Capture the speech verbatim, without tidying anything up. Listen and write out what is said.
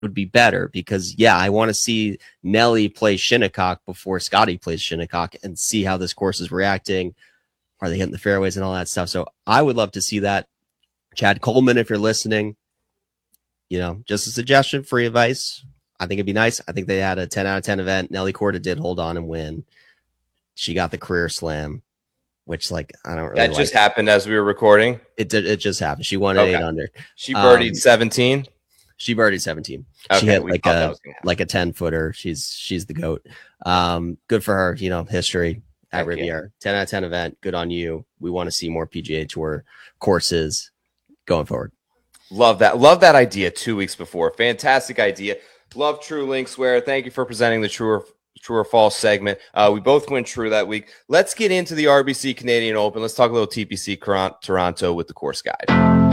would be better because, yeah, I want to see Nelly play Shinnecock before Scotty plays Shinnecock and see how this course is reacting. Are they hitting the fairways and all that stuff? So I would love to see that. Chad Coleman, if you're listening, you know, just a suggestion, free advice. I think it'd be nice. I think they had a ten out of ten event. Nelly Korda did hold on and win. She got the career slam, which, like, I don't really That just like. happened as we were recording? It did. It just happened. She won Okay. eight under. She birdied um, seventeen? She birdied seventeen. Okay, she hit we like thought that a was gonna happen. like a ten footer. She's she's the GOAT. Um, good for her. You know, history at Heck yeah. Riviera. ten out of ten event. Good on you. We want to see more P G A Tour courses going forward. Love that. Love that idea two weeks before. Fantastic idea. Love True Linkswear. Thank you for presenting the True or, True or False segment. Uh, we both went true that week. Let's get into the R B C Canadian Open. Let's talk a little T P C Toronto with the course guide.